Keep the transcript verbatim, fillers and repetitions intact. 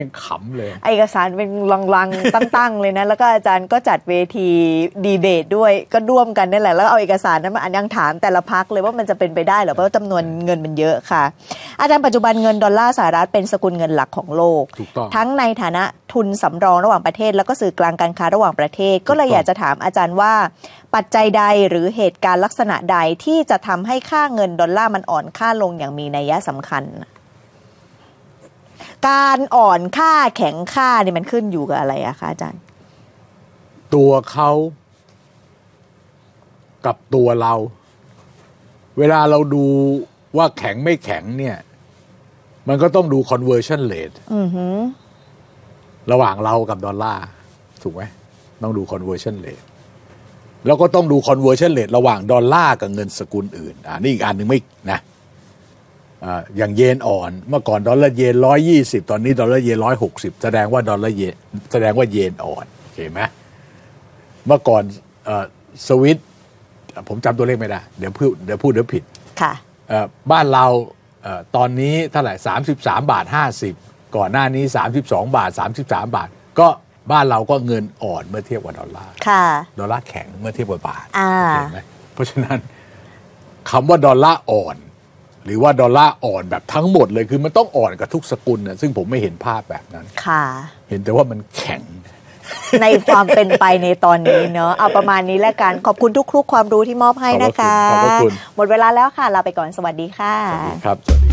ขำเลยเอกสารเป็นลังๆ ตั้งๆเลยนะแล้วก็อาจารย์ก็จัดเวทีดีเบตด้วยก็ร่วมกันนั่นแหละแล้วเอาเอกสารนั้นมาอ่านยังถามแต่ละพรรคเลยว่ามันจะเป็นไปได้หรือเพราะจำนวนเงินมันเยอะค่ะอาจารย์ปัจจุบันเงินดอลลาร์สหรัฐเป็นสกุลเงินหลักของโลกทั้งในฐานะทุนสำรองระหว่างประเทศแล้วก็สื่อกลางการค้าระหว่างประเทศก็เลยอยากจะถามอาจารย์ว่าปัจจัยใดหรือเหตุการณ์ลักษณะใดที่จะทำให้ค่าเงินดอลลาร์มันอ่อนค่าลงอย่างมีนัยสำคัญการอ่อนค่าแข็งค่านี่มันขึ้นอยู่กับอะไรอะคะอาจารย์ตัวเขากับตัวเราเวลาเราดูว่าแข็งไม่แข็งเนี่ยมันก็ต้องดู conversion rate อือหือระหว่างเรากับดอลลาร์ถูกไหมต้องดู conversion rate แล้วก็ต้องดู conversion rate ระหว่างดอลลาร์กับเงินสกุลอื่นอ่านี่อีกอันหนึ่งไม่นะอ่าอย่างเยนอ่อนเมื่อก่อนดอลลาร์เยนร้อยยี่สิบตอนนี้ดอลลาร์เยนร้อยหกสิบแสดงว่าดอลลาร์เยนแสดงว่าเยนอ่อนเห็นไหมเมื่อก่อนเอ่อสวิตผมจำตัวเลขไม่ได้เดี๋ยวพูดเดี๋ยวพูดเดี๋ยวผิดค่ะเอ่อบ้านเราเอ่อตอนนี้เท่าไหร่สามสิบสามบาทห้าสิบก่อนหน้านี้สามสิบสองบาทสามสิบสามบาทก็บ้านเราก็เงินอ่อนเมื่อเทียบกับดอลลาร์ค่ะดอลลาร์แข็งเมื่อเทียบกับบาทเห็นไหมเพราะฉะนั้นคำว่าดอลลาร์อ่อนหรือว่าดอลลาร์อ่อนแบบทั้งหมดเลยคือมันต้องอ่อนกับทุกสกุลนะซึ่งผมไม่เห็นภาพแบบนั้นค่ะเห็นแต่ว่ามันแข็งในความเป็นไปในตอนนี้เนอะเอาประมาณนี้แล้วกันขอบคุณทุกๆความรู้ที่มอบให้นะคะขอบคุณหมดเวลาแล้วค่ะลาไปก่อนสวัสดีค่ะสวัสดีครับ